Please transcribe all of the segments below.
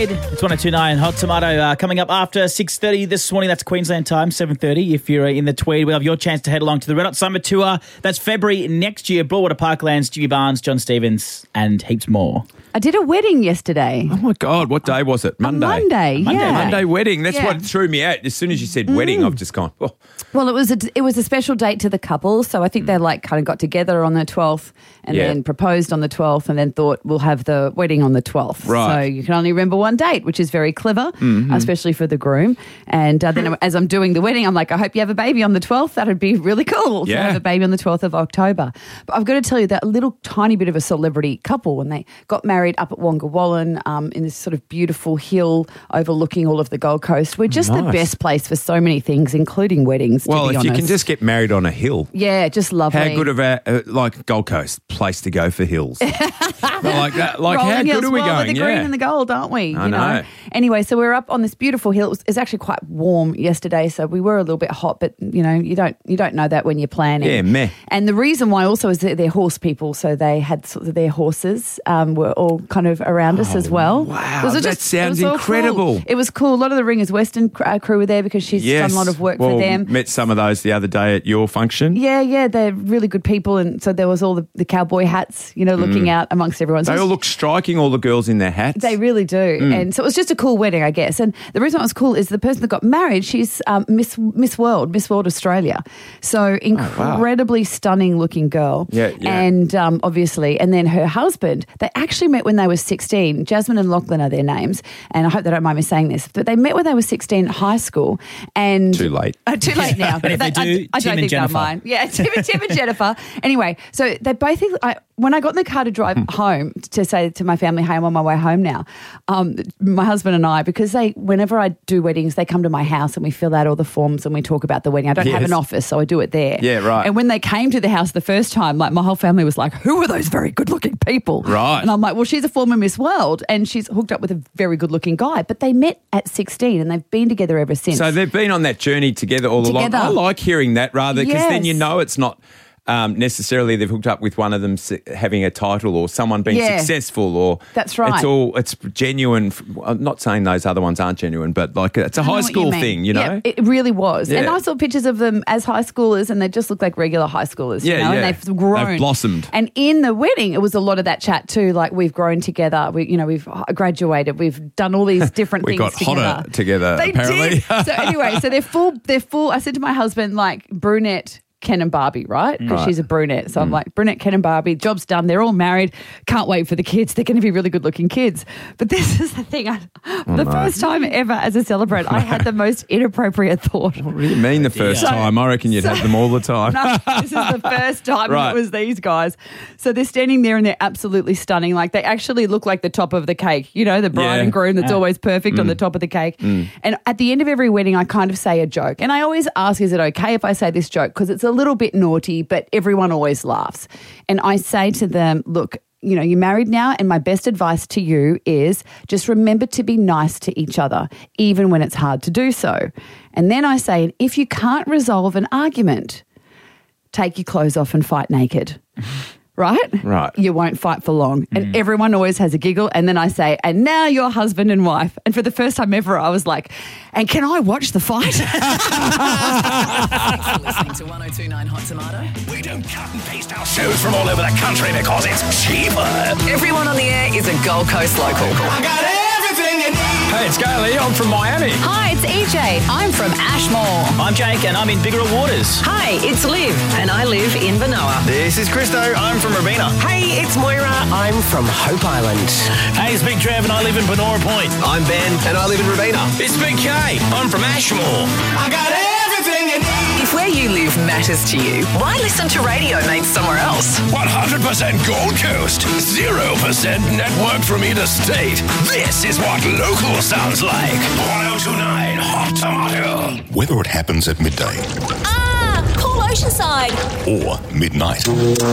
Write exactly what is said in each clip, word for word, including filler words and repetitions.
It's one oh two point nine Hot Tomato uh, coming up after six thirty this morning. That's Queensland time, seven thirty. If you're uh, in the Tweed, we'll have your chance to head along to the Red Hot Summer Tour. That's February next year. Broadwater Parklands, Jimmy Barnes, John Stevens, and heaps more. I did a wedding yesterday. Oh, my God. What day was it? Monday. A Monday, yeah. Monday, Monday wedding. That's Yeah. what threw me out. As soon as you said wedding, I've just gone, oh. Well, it was a, it was a special date to the couple, so I think they like kind of got together on the twelfth and Yeah. then proposed on the twelfth and then thought we'll have the wedding on the twelfth. Right. So you can only remember one date, which is very clever, Mm-hmm. especially for the groom. And uh, then as I'm doing the wedding, I'm like, I hope you have a baby on the twelfth. That would be really cool to Yeah. have a baby on the twelfth of October. But I've got to tell you that little tiny bit of a celebrity couple when they got married up at Wonga Wallen um, in this sort of beautiful hill overlooking all of the Gold Coast. We're just the Nice. best place for so many things, including weddings, Well, to be if honest. you can just get married on a hill. Yeah, just lovely. How good of a, uh, like Gold Coast, place to go for hills. like that, like Rolling how hills. good are we well, going? We're the green yeah. and the gold, aren't we? I you know. Anyway, so we're up on this beautiful hill. It was, it was actually quite warm yesterday, so we were a little bit hot, but you know, you don't you don't know that when you're planning. Yeah, meh. And the reason why also is that they're horse people, so they had sort of their horses um, were all kind of around us as well. wow, It was that sounds it was all incredible. Cool. It was cool. A lot of the Ringers Western cr- uh, crew were there because she's Yes. done a lot of work well, for them. Met some of those the other day at your function. Yeah, yeah, they're really good people, and so there was all the, the cowboy hats, you know, looking out amongst everyone. So They it all was- look striking, all the girls in their hats. They really do. And so it was just a cool wedding, I guess. And the reason it was cool is the person that got married, she's um, Miss Miss World, Miss World Australia. So incredibly stunning looking girl. Yeah, yeah. And um, obviously, and then her husband, they actually met when they were sixteen. Jasmine and Lachlan are their names. And I hope they don't mind me saying this, but they met when they were sixteen at high school. And Too late. Uh, too late now. But if they do, I, I Tim don't and think they'll Jennifer. mind. Yeah, Tim, Tim and Jennifer. Anyway, so they both, I, when I got in the car to drive home to say to my family, hey, I'm on my way home now, um, my husband and I, because they, whenever I do weddings, they come to my house and we fill out all the forms and we talk about the wedding. I don't have Yes. an office, so I do it there. Yeah, right. And when they came to the house the first time, like my whole family was like, who are those very good looking people? Right. And I'm like, well, she's a former Miss World and she's hooked up with a very good looking guy. But they met at sixteen and they've been together ever since. So they've been on that journey together all Together. along. I like hearing that rather because then Yes. you know it's not um, necessarily they've hooked up with one of them se- having a title or someone being Yeah. successful or That's right. It's all it's genuine. f- I'm not saying those other ones aren't genuine, but like it's a I know high what school you mean. thing, you know. Yeah, it really was. And Yeah. I saw pictures of them as high schoolers and they just look like regular high schoolers, Yeah, you know, yeah. and they've grown. They've blossomed. And in the wedding, it was a lot of that chat too, like we've grown together, we, you know, we've graduated, we've done all these different We things got hotter together, They apparently. did. So anyway, so they're full, they're full, I said to my husband, like brunette, Ken and Barbie, right? Because Right. she's a brunette. So I'm like, brunette, Ken and Barbie, job's done. They're all married. Can't wait for the kids. They're going to be really good looking kids. But this is the thing. I, for the first time ever as a celebrant, I had the most inappropriate thought. What do you mean the first So- time? I reckon you'd so- have them all the time. No, this is the first time Right. it was these guys. So they're standing there and they're absolutely stunning. Like they actually look like the top of the cake. You know, the bride Yeah. and groom that's always perfect on the top of the cake. And at the end of every wedding, I kind of say a joke. And I always ask, is it okay if I say this joke? Because it's a little bit naughty, but everyone always laughs. And I say to them, look, you know, you're married now, and my best advice to you is just remember to be nice to each other, even when it's hard to do so. And then I say, if you can't resolve an argument, take your clothes off and fight naked. Right? Right. You won't fight for long. And everyone always has a giggle. And then I say, and now you're husband and wife. And for the first time ever, I was like, and can I watch the fight? Thanks for listening to one oh two point nine Hot Tomato. We don't cut and paste our shows from all over the country because it's cheaper. Everyone on the air is a Gold Coast local. I got everything you need. Hey, it's Gailey. I'm from Miami. Hi, it's E J. I'm from Ashmore. I'm Jake and I'm in Bigger Waters. Hi, it's Liv, and I live in Vanoa. This is Christo. I'm from Robina. Hey, it's Moira. I'm from Hope Island. Hey, it's Big Trev and I live in Benora Point. I'm Ben, and I live in Robina. It's Big K. I'm from Ashmore. I got everything you need. If where you live matters to you, why listen to radio made somewhere else? one hundred percent Gold Coast. zero percent network from either state. This is what local sounds like. one oh two point nine Hot Tomato. Whether it happens at midday Ah, call Oceanside. or midnight,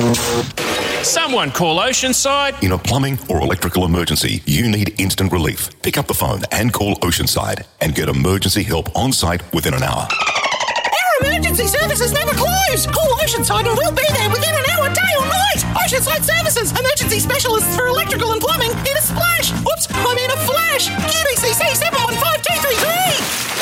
Someone call Oceanside. in a plumbing or electrical emergency, you need instant relief. Pick up the phone and call Oceanside and get emergency help on site within an hour. Our emergency services never close. Call Oceanside and we'll be there within an hour, day or night. Oceanside Services, emergency specialists for electrical and plumbing in a splash. Oops, I mean a flash. Ash! Q B C C seven one five two three three!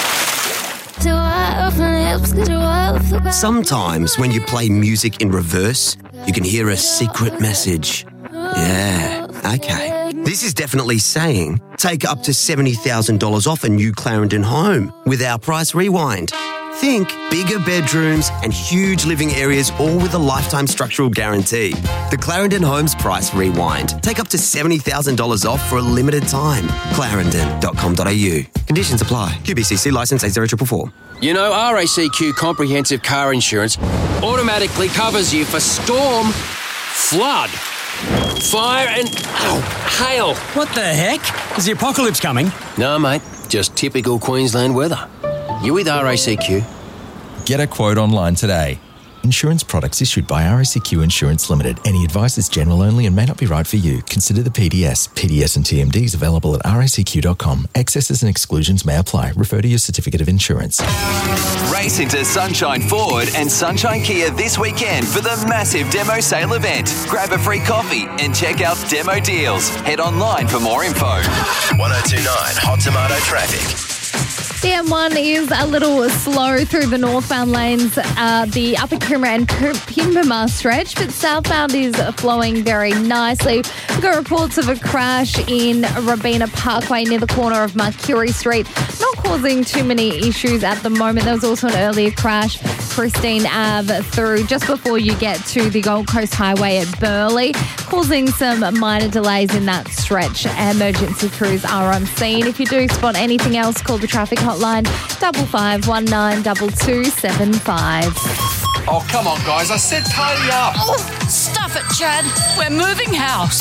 Sometimes when you play music in reverse, you can hear a secret message. Yeah, okay. This is definitely saying take up to seventy thousand dollars off a new Clarendon home with our price rewind. Think bigger bedrooms and huge living areas, all with a lifetime structural guarantee. The Clarendon Homes Price Rewind. Take up to seventy thousand dollars off for a limited time. clarendon dot com dot a u. Conditions apply. Q B C C licence A zero four four. You know, R A C Q Comprehensive Car Insurance automatically covers you for storm, flood, fire and oh, hail. What the heck? Is the apocalypse coming? No, mate. Just typical Queensland weather. You with R A C Q? Get a quote online today. Insurance products issued by R A C Q Insurance Limited. Any advice is general only and may not be right for you. Consider the P D S. P D S and T M Ds available at R A C Q dot com. Excesses and exclusions may apply. Refer to your certificate of insurance. Race into Sunshine Ford and Sunshine Kia this weekend for the massive demo sale event. Grab a free coffee and check out demo deals. Head online for more info. one oh two point nine Hot Tomato Traffic. The M one is a little slow through the northbound lanes, uh, the Upper Coomera and Pimbama stretch, but southbound is flowing very nicely. We've got reports of a crash in Robina Parkway near the corner of Mercury Street. Not causing too many issues at the moment. There was also an earlier crash, Christine Ave through just before you get to the Gold Coast Highway at Burleigh, causing some minor delays in that stretch. Emergency crews are on scene. If you do spot anything else, call the traffic hotline double five one nine double two seven five. Oh, come on, guys. I said tidy up. Oh, stuff it, Chad. We're moving house.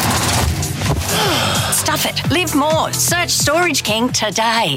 Stuff it. Live more. Search Storage King today.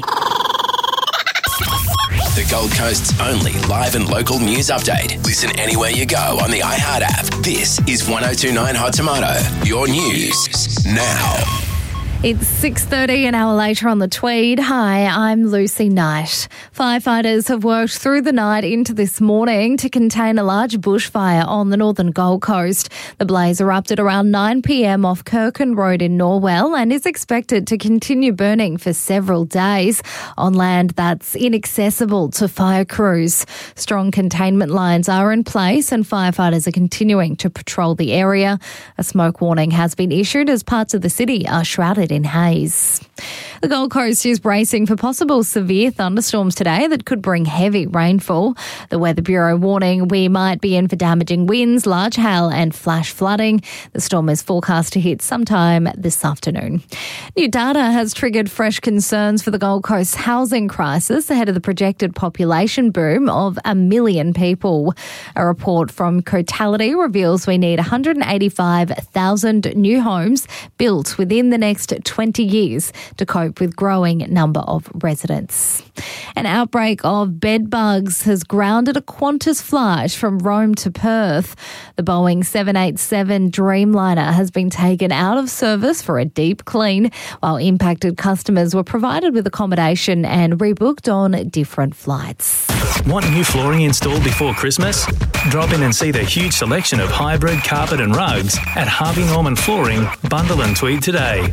The Gold Coast's only live and local news update. Listen anywhere you go on the iHeart app. This is one oh two point nine Hot Tomato. Your news now. It's six thirty, an hour later on the Tweed. Hi, I'm Lucy Knight. Firefighters have worked through the night into this morning to contain a large bushfire on the northern Gold Coast. The blaze erupted around nine p.m. off Kirkin Road in Norwell and is expected to continue burning for several days on land that's inaccessible to fire crews. Strong containment lines are in place and firefighters are continuing to patrol the area. A smoke warning has been issued as parts of the city are shrouded in haze. The Gold Coast is bracing for possible severe thunderstorms today that could bring heavy rainfall. The Weather Bureau warning we might be in for damaging winds, large hail and flash flooding. The storm is forecast to hit sometime this afternoon. New data has triggered fresh concerns for the Gold Coast's housing crisis ahead of the projected population boom of a million people. A report from Cotality reveals we need one hundred eighty-five thousand new homes built within the next twenty years to cope with growing number of residents. An outbreak of bed bugs has grounded a Qantas flight from Rome to Perth. The Boeing seven eighty-seven Dreamliner has been taken out of service for a deep clean, while impacted customers were provided with accommodation and rebooked on different flights. Want new flooring installed before Christmas? Drop in and see the huge selection of hybrid carpet and rugs at Harvey Norman Flooring, Bundle and Tweed today.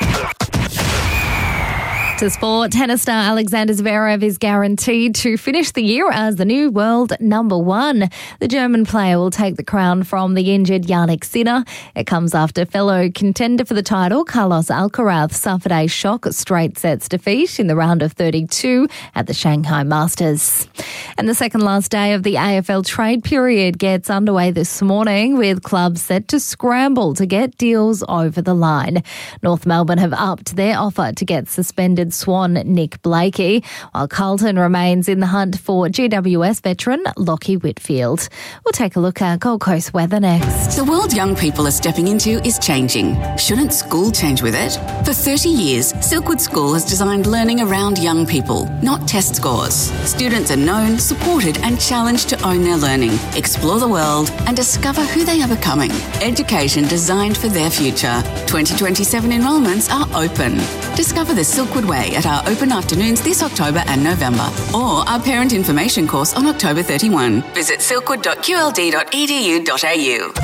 To sport, tennis star Alexander Zverev is guaranteed to finish the year as the new world number one. The German player will take the crown from the injured Jannik Sinner. It comes after fellow contender for the title, Carlos Alcaraz, suffered a shock straight sets defeat in the round of thirty-two at the Shanghai Masters. And the second last day of the A F L trade period gets underway this morning, with clubs set to scramble to get deals over the line. North Melbourne have upped their offer to get suspended Swan Nick Blakey, while Carlton remains in the hunt for G W S veteran Lockie Whitfield. We'll take a look at Gold Coast weather next. The world young people are stepping into is changing. Shouldn't school change with it? For thirty years, Silkwood School has designed learning around young people, not test scores. Students are known, supported and challenged to own their learning, explore the world and discover who they are becoming. Education designed for their future. twenty twenty-seven enrolments are open. Discover the Silkwood Way at our open afternoons this October and November, or our parent information course on October thirty-first. Visit silkwood dot q l d dot e d u dot a u.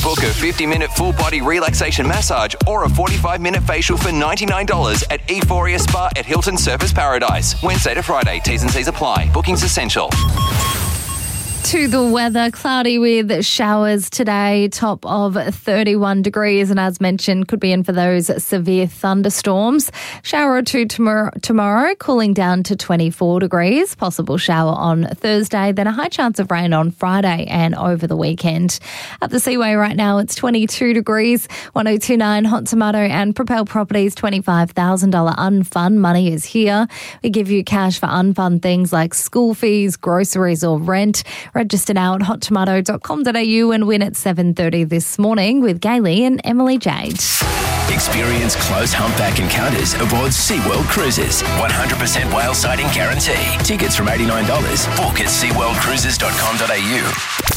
Book a fifty-minute full-body relaxation massage or a forty-five minute facial for ninety-nine dollars at Euphoria Spa at Hilton Surfers Paradise. Wednesday to Friday. T's and C's apply. Bookings essential. To the weather, cloudy with showers today, top of thirty-one degrees, and as mentioned, could be in for those severe thunderstorms. Shower or two tomorrow, tomorrow cooling down to twenty-four degrees, possible shower on Thursday, then a high chance of rain on Friday and over the weekend. At the Seaway right now, it's twenty-two degrees, one oh two point nine Hot Tomato and Propel Properties twenty-five thousand dollars unfun money is here. We give you cash for unfun things like school fees, groceries or rent. Register now at hot tomato dot com dot a u and win at seven thirty this morning with Gailey and Emily Jade. Experience close humpback encounters aboard SeaWorld Cruises. one hundred percent whale sighting guarantee. Tickets from eighty-nine dollars. Book at sea world cruises dot com dot a u.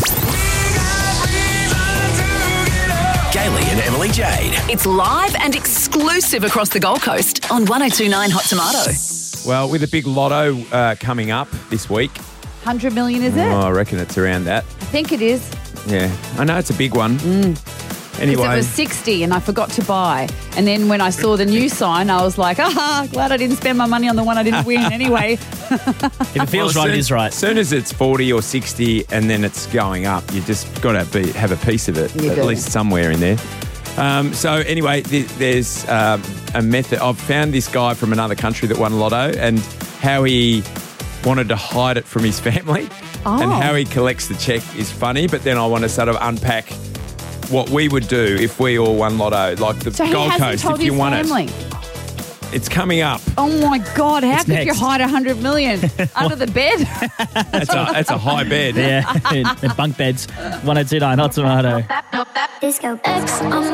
Gailey and Emily Jade. It's live and exclusive across the Gold Coast on one oh two point nine Hot Tomato. Well, with a big lotto uh, coming up this week. one hundred million, is it? Oh, I reckon it's around that. I think it is. Yeah, I know it's a big one. Mm. Anyway. Because it was sixty and I forgot to buy. And then when I saw the new sign, I was like, aha, glad I didn't spend my money on the one I didn't win anyway. If it feels well, right, soon, it is right. As soon as it's forty or sixty and then it's going up, you just got to be, have a piece of it, You at do. least somewhere in there. Um, so anyway, th- there's um, a method. I've found this guy from another country that won lotto and how he wanted to hide it from his family. Oh. And how he collects the check is funny, but then I want to sort of unpack what we would do if we all won lotto, like the So he Gold hasn't Coast, told if you his won family. it. It's coming up. Oh my God, how It's could you next. hide one hundred million under the bed? That's a, that's a high bed. Yeah, in bunk beds. one oh two point nine Hot Tomato. Disco X on